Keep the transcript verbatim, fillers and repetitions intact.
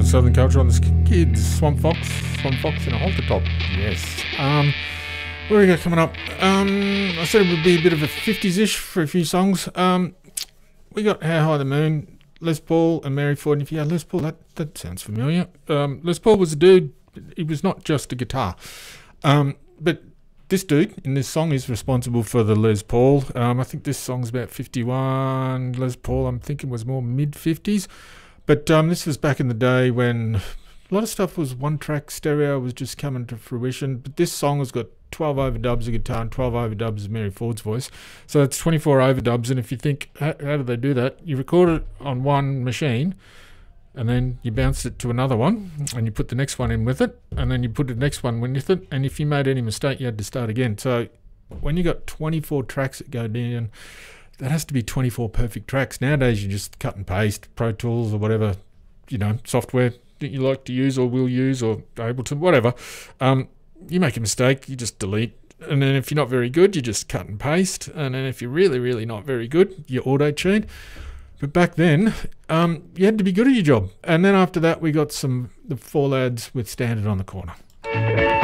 Southern Culture on the Kids. Swamp Fox, Swamp Fox in a halter top. Yes. Um, what we got coming up? Um, I said it would be a bit of a fifties-ish for a few songs. Um, we got How High the Moon, Les Paul and Mary Ford. And if you had Les Paul, that, that sounds familiar. Um, Les Paul was a dude. He was not just a guitar. Um, but this dude in this song is responsible for the Les Paul. Um, I think this song's about fifty-one. Les Paul, I'm thinking, was more mid-fifties. But um, this was back in the day when a lot of stuff was one-track stereo, was just coming to fruition. But this song has got twelve overdubs of guitar and twelve overdubs of Mary Ford's voice. So it's twenty-four overdubs. And if you think, how, how did they do that? You record it on one machine, and then you bounce it to another one, and you put the next one in with it, and then you put the next one in with it. And if you made any mistake, you had to start again. So when you got twenty-four tracks that go down, that has to be twenty-four perfect tracks. Nowadays, you just cut and paste Pro Tools or whatever, you know, software that you like to use or will use or Ableton, whatever. Um, you make a mistake, you just delete. And then if you're not very good, you just cut and paste. And then if you're really, really not very good, you auto-tune. But back then, um, you had to be good at your job. And then after that, we got some the four lads with Standard on the Corner.